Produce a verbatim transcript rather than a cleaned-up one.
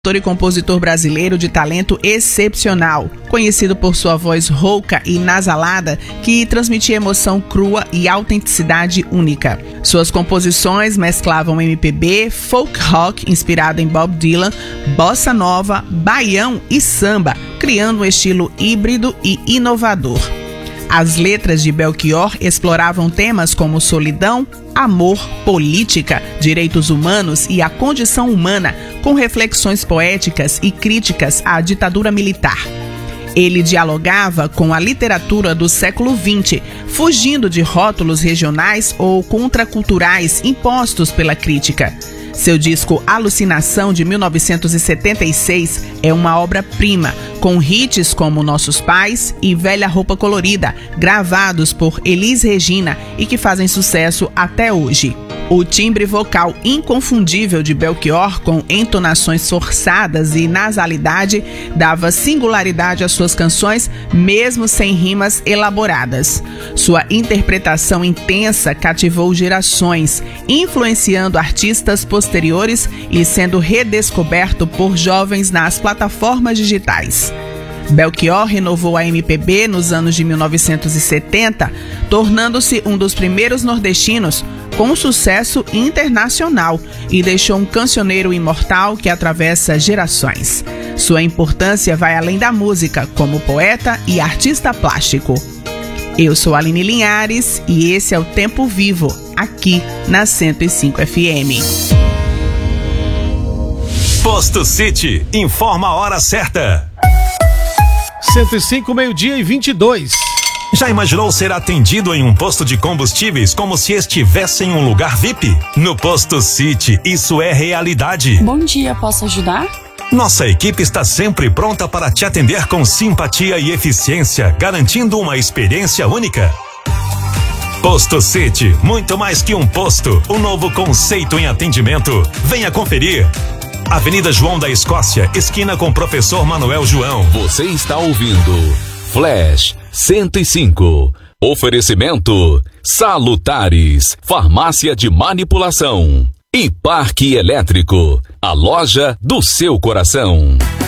Cantor e compositor brasileiro de talento excepcional, conhecido por sua voz rouca e nasalada, que transmitia emoção crua e autenticidade única. Suas composições mesclavam M P B, folk rock inspirado em Bob Dylan, bossa nova, baião e samba, criando um estilo híbrido e inovador. As letras de Belchior exploravam temas como solidão, amor, política, direitos humanos e a condição humana, com reflexões poéticas e críticas à ditadura militar. Ele dialogava com a literatura do século vinte, fugindo de rótulos regionais ou contraculturais impostos pela crítica. Seu disco Alucinação, de mil novecentos e setenta e seis, é uma obra-prima, com hits como Nossos Pais e Velha Roupa Colorida, gravados por Elis Regina e que fazem sucesso até hoje. O timbre vocal inconfundível de Belchior, com entonações forçadas e nasalidade, dava singularidade às suas canções, mesmo sem rimas elaboradas. Sua interpretação intensa cativou gerações, influenciando artistas posteriores e sendo redescoberto por jovens nas plataformas digitais. Belchior renovou a M P B nos anos de mil novecentos e setenta, tornando-se um dos primeiros nordestinos com sucesso internacional e deixou um cancioneiro imortal que atravessa gerações. Sua importância vai além da música, como poeta e artista plástico. Eu sou Aline Linhares e esse é o Tempo Vivo, aqui na cento e cinco F M. Posto City informa a hora certa. cento e cinco, meio-dia e vinte e dois. Já imaginou ser atendido em um posto de combustíveis como se estivesse em um lugar V I P? No Posto City, isso é realidade. Bom dia, posso ajudar? Nossa equipe está sempre pronta para te atender com simpatia e eficiência, garantindo uma experiência única. Posto City, muito mais que um posto, um novo conceito em atendimento. Venha conferir. Avenida João da Escócia, esquina com Professor Manuel João. Você está ouvindo Flash cento e cinco. Oferecimento Salutares, farmácia de manipulação. E Parque Elétrico, a loja do seu coração.